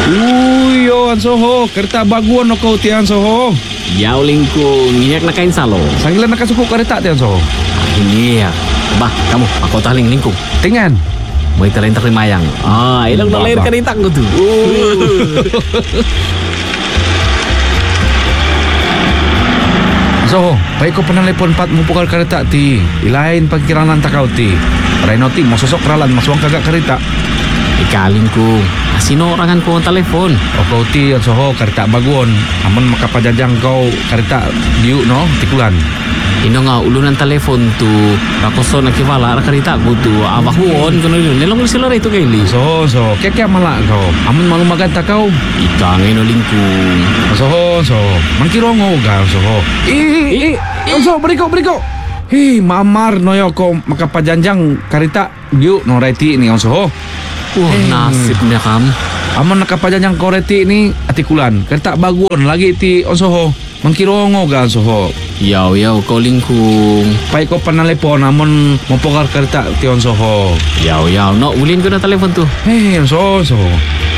Yo Ansoho, kereta baguan no kau ti Ansoho. Yaw lingkung, minyak na kain salo. Sangilan nakasuko kereta ti Ansoho. Iya. Bah, kamu, aku taling lingkung. Tingan. Mau terlintak rimayang. Ilang na lahir kereta ko tuh. Ansoho, baik kau pernah telepon pat mupukal kereta ti. Ilain pagkiranan takau ti. Reno ti, mau sosok ralan masuang kagak kereta. Ikalingkung, asino orangan ko ang telepon. O kau ti Ansoho kereta baguan. Amun makapajajang kau kereta diu no tikulan. Ino nga ulunan telepon tu. Rakoso nakiwala ra kereta ko tu. Awakuon kuno yun. Nilong sila rito kay Li. So, kaya malak kau. Amun malu maganta kau. Ika ngayon lingkung. So, mangkirongo ka, Ansoho. Ansoho, beriko. Mamar noyo ko makapajanjang karita diu no reti ni Ansoho. Nasib niya kam. Aman nakapajanjang ko reti ni atikulan. Karita baguan lagi ti Ansoho. Mangkirongo ka, Ansoho. Yaw, kau lingkung. Pai ko panalepon amun mapokar karita ti Ansoho. Yaw, no, ulin ko na telepon tu. Ansoho.